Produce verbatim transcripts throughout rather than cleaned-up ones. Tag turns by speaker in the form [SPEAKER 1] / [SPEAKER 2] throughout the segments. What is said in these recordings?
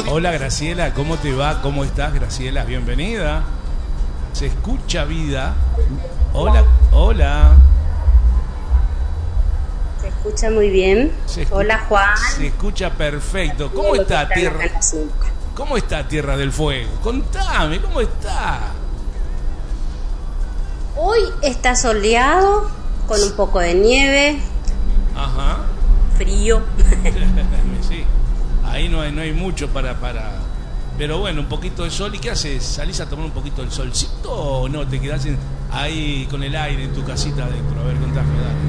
[SPEAKER 1] Hola Graciela, ¿cómo te va? ¿Cómo estás, Graciela? Bienvenida. Se escucha vida. Hola, hola.
[SPEAKER 2] Se escucha muy bien.
[SPEAKER 1] Se escu-
[SPEAKER 2] Hola Juan.
[SPEAKER 1] Se escucha perfecto. ¿Cómo está Tierra? ¿Cómo está Tierra del Fuego? Contame, ¿cómo está?
[SPEAKER 2] Hoy está soleado, con un poco de nieve.
[SPEAKER 1] Ajá.
[SPEAKER 2] Frío.
[SPEAKER 1] Sí. Ahí no hay, no hay mucho para, para... Pero bueno, un poquito de sol. ¿Y qué haces? ¿Salís a tomar un poquito del solcito o no? ¿Te quedás en, ahí con el aire en tu casita adentro? A ver, contame,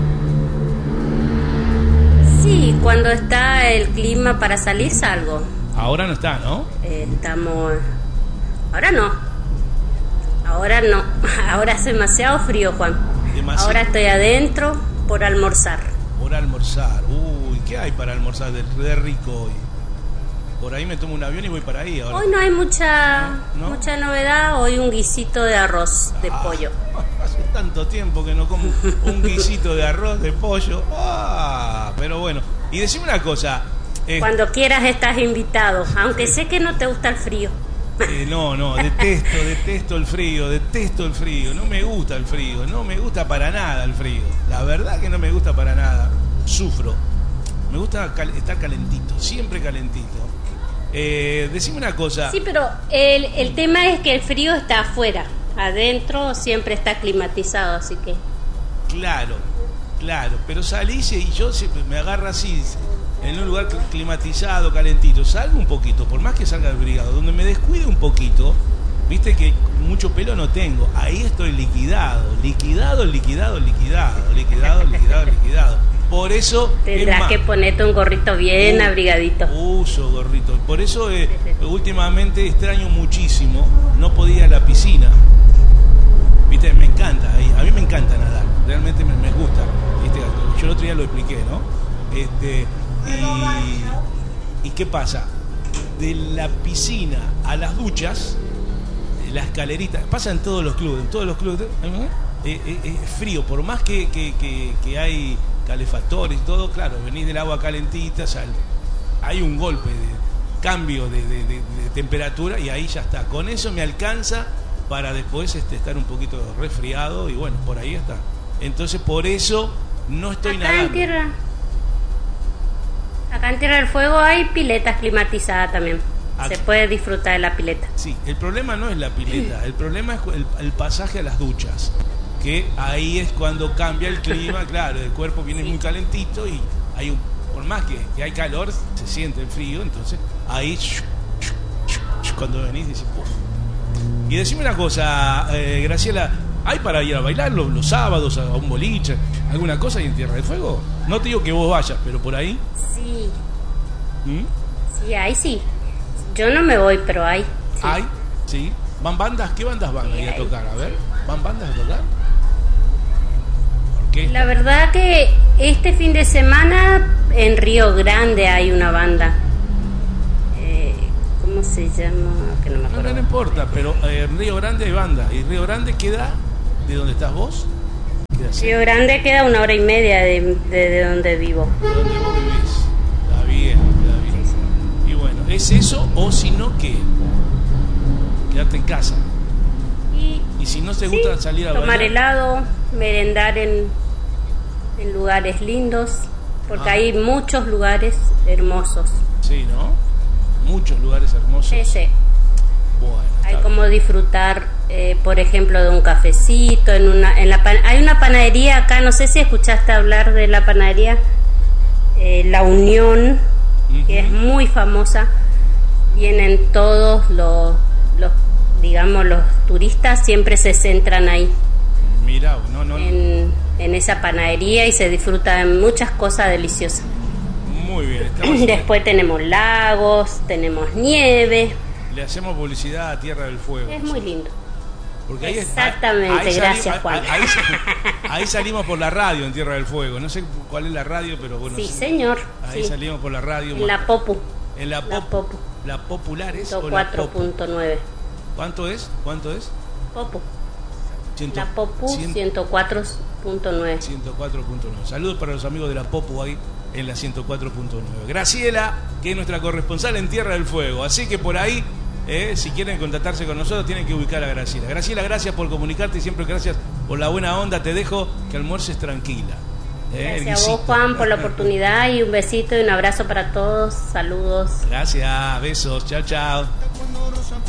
[SPEAKER 1] dale.
[SPEAKER 2] Sí, cuando está el clima para salir salgo.
[SPEAKER 1] Ahora no está, ¿no?
[SPEAKER 2] Eh, estamos... Ahora no. Ahora no. Ahora hace demasiado frío, Juan.
[SPEAKER 1] Demasiado.
[SPEAKER 2] Ahora estoy adentro por almorzar.
[SPEAKER 1] Por almorzar. Uy, ¿qué hay para almorzar de, de rico hoy? Por ahí me tomo un avión y voy para ahí ahora.
[SPEAKER 2] Hoy no hay mucha
[SPEAKER 1] ¿No? ¿No?
[SPEAKER 2] mucha novedad. Hoy un guisito de arroz de
[SPEAKER 1] Ah,
[SPEAKER 2] pollo.
[SPEAKER 1] Hace tanto tiempo que no como un guisito de arroz de pollo. Ah, pero bueno. Y decime una cosa. eh,
[SPEAKER 2] Cuando quieras estás invitado, aunque sé que no te gusta el frío.
[SPEAKER 1] eh, no, no, detesto, detesto el frío, detesto el frío. No me gusta el frío, no me gusta para nada el frío. La verdad que no me gusta para nada. Sufro. Me gusta cal- estar calentito, siempre calentito. Eh, decime una cosa.
[SPEAKER 2] Sí, pero el, el tema es que el frío está afuera. Adentro siempre está climatizado, así que...
[SPEAKER 1] Claro, claro, pero salís y yo siempre me agarro así, en un lugar climatizado, calentito, salgo un poquito, por más que salga del brigado, donde me descuide un poquito, viste que mucho pelo no tengo, ahí estoy liquidado, liquidado, liquidado, liquidado, liquidado, liquidado, liquidado. Por eso...
[SPEAKER 2] Tendrás
[SPEAKER 1] más,
[SPEAKER 2] que ponerte un gorrito bien
[SPEAKER 1] uh,
[SPEAKER 2] abrigadito.
[SPEAKER 1] Uso gorrito, por eso eh, últimamente extraño muchísimo no podía ir a la piscina. Viste, me encanta, a mí me encanta nadar, realmente me, me gusta. ¿Viste? Yo el otro día lo expliqué, ¿no? Este, y, ¿Y qué pasa? De la piscina a las duchas, la escalerita, pasa en todos los clubes, en todos los clubes, ¿eh? Eh, eh, es frío, por más que, que, que, que hay calefactores y todo, claro, venís del agua calentita, o sea, hay un golpe de cambio de, de, de, de temperatura y ahí ya está. Con eso me alcanza para después este, estar un poquito resfriado y bueno, por ahí está. Entonces por eso no estoy
[SPEAKER 2] Acá
[SPEAKER 1] nadando.
[SPEAKER 2] en tierra, acá en Tierra del Fuego hay piletas climatizadas también.
[SPEAKER 1] Acá.
[SPEAKER 2] Se puede disfrutar de la pileta.
[SPEAKER 1] Sí, el problema no es la pileta, el problema es el, el pasaje a las duchas, que ahí es cuando cambia el clima, claro, el cuerpo viene
[SPEAKER 2] Sí.
[SPEAKER 1] muy calentito y hay un, por más que, que hay calor, se siente el frío, entonces ahí cuando venís dices, "Uf". Y decime una cosa, eh, Graciela, ¿hay para ir a bailar los, los sábados a un boliche, alguna cosa ahí en Tierra del Fuego? No te digo que vos vayas, pero por ahí.
[SPEAKER 2] Sí,
[SPEAKER 1] ¿Mm?
[SPEAKER 2] sí, ahí sí. Yo no me voy, pero hay. Sí.
[SPEAKER 1] ¿Hay? ¿Sí? ¿Van bandas? ¿Qué bandas van
[SPEAKER 2] Sí,
[SPEAKER 1] ahí a
[SPEAKER 2] hay.
[SPEAKER 1] tocar? A ver, ¿van bandas a tocar? ¿Por qué?
[SPEAKER 2] La verdad que este fin de semana en Río Grande hay una banda. Eh, ¿Cómo se llama? Que no me
[SPEAKER 1] No,
[SPEAKER 2] acuerdo.
[SPEAKER 1] no, no importa, pero eh, en Río Grande hay banda. ¿Y Río Grande queda de donde estás vos? Queda cerca.
[SPEAKER 2] Río Grande queda una hora y media de, de, de donde vivo.
[SPEAKER 1] De donde vos vivís. Está bien, está bien.
[SPEAKER 2] Sí, sí.
[SPEAKER 1] Y bueno, ¿es eso o si no qué? Quedarte en casa.
[SPEAKER 2] Y,
[SPEAKER 1] Y si no te
[SPEAKER 2] sí,
[SPEAKER 1] gusta salir a
[SPEAKER 2] tomar
[SPEAKER 1] bailar.
[SPEAKER 2] helado, merendar en, en lugares lindos, porque
[SPEAKER 1] Ah.
[SPEAKER 2] hay muchos lugares hermosos.
[SPEAKER 1] Sí, ¿no? Muchos lugares hermosos.
[SPEAKER 2] Sí, sí.
[SPEAKER 1] Bueno,
[SPEAKER 2] Hay
[SPEAKER 1] está
[SPEAKER 2] como disfrutar, eh, por ejemplo, de un cafecito. En una, en la pan- hay una panadería acá, no sé si escuchaste hablar de la panadería eh, La Unión,
[SPEAKER 1] bien.
[SPEAKER 2] que es
[SPEAKER 1] Ujú.
[SPEAKER 2] muy famosa. Vienen todos los, los, digamos, los turistas, siempre se centran ahí,
[SPEAKER 1] Mirá, no, no, no.
[SPEAKER 2] en, en esa panadería, y se disfruta de muchas cosas deliciosas.
[SPEAKER 1] Muy bien. Estamos,
[SPEAKER 2] Después tenemos lagos, tenemos nieve,
[SPEAKER 1] le hacemos publicidad a Tierra del Fuego.
[SPEAKER 2] es muy lindo.
[SPEAKER 1] Porque ahí es-
[SPEAKER 2] Exactamente,
[SPEAKER 1] ahí
[SPEAKER 2] gracias,
[SPEAKER 1] salimos-
[SPEAKER 2] Juan.
[SPEAKER 1] Ahí, ahí- ahí salimos por la radio en Tierra del Fuego. No sé cuál es la radio, pero bueno.
[SPEAKER 2] Sí, señor.
[SPEAKER 1] Ahí
[SPEAKER 2] Sí.
[SPEAKER 1] salimos por la radio.
[SPEAKER 2] En la Popu,
[SPEAKER 1] En la,
[SPEAKER 2] la
[SPEAKER 1] pop,
[SPEAKER 2] Popu.
[SPEAKER 1] la Populares o la
[SPEAKER 2] cuatro
[SPEAKER 1] Popu.
[SPEAKER 2] punto nueve.
[SPEAKER 1] ¿Cuánto es? ¿Cuánto es?
[SPEAKER 2] Popu.
[SPEAKER 1] Ciento-
[SPEAKER 2] La Popu
[SPEAKER 1] cien-
[SPEAKER 2] ciento cuatro punto nueve.
[SPEAKER 1] ciento cuatro punto nueve. Saludos para los amigos de la Popu ahí en la ciento cuatro punto nueve. Graciela, que es nuestra corresponsal en Tierra del Fuego, así que por ahí, eh, si quieren contactarse con nosotros, tienen que ubicar a Graciela. Graciela, gracias por comunicarte y siempre gracias por la buena onda. Te dejo que almuerces tranquila. Eh,
[SPEAKER 2] gracias a vos, Juan, por la oportunidad, y un besito y un abrazo para todos. Saludos.
[SPEAKER 1] Gracias, besos, chao, chao.